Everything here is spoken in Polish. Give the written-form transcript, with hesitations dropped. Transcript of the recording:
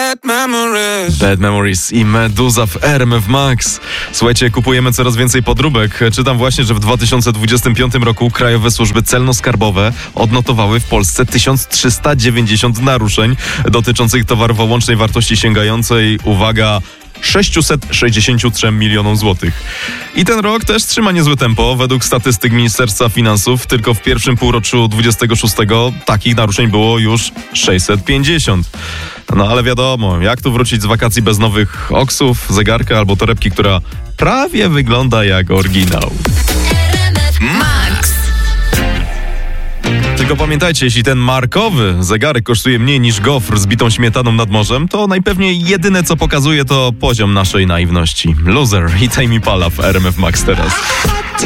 Bad Memories i Meduza w RMF Max. Słuchajcie, kupujemy coraz więcej podróbek. Czytam właśnie, że w 2025 roku krajowe służby celno-skarbowe odnotowały w Polsce 1390 naruszeń dotyczących towarów o łącznej wartości sięgającej, uwaga, 663 milionom złotych. I ten rok też trzyma niezłe tempo. Według statystyk Ministerstwa Finansów tylko w pierwszym półroczu 26 takich naruszeń było już 650. No ale wiadomo, jak tu wrócić z wakacji bez nowych oksów, zegarka albo torebki, która prawie wygląda jak oryginał. Max. Tylko pamiętajcie, jeśli ten markowy zegarek kosztuje mniej niż gofr z bitą śmietaną nad morzem, to najpewniej jedyne co pokazuje to poziom naszej naiwności. Loser i Tame Impala w RMF Max teraz.